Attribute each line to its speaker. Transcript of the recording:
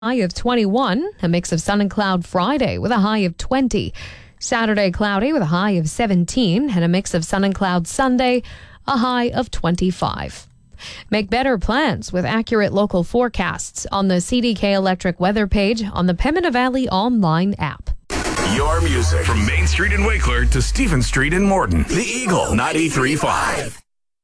Speaker 1: high of 21, a mix of sun and cloud Friday with a high of 20. Saturday cloudy with a high of 17 and a mix of sun and cloud Sunday, a high of 25. Make better plans with accurate local forecasts on the CDK Electric weather page on the Pembina Valley online app.
Speaker 2: Your music from Main Street in Wakeler to Stephen Street in Morton. The Eagle 93.5.